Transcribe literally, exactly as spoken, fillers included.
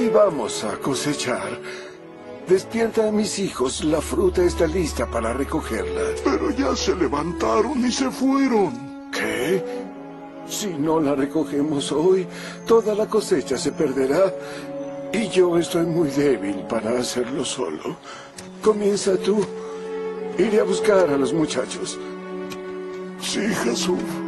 Hoy vamos a cosechar. Despierta a mis hijos, la fruta está lista para recogerla. Pero ya se levantaron y se fueron. ¿Qué? Si no la recogemos hoy, toda la cosecha se perderá. Y yo estoy muy débil para hacerlo solo. Comienza tú. Iré a buscar a los muchachos. Sí, Jesús.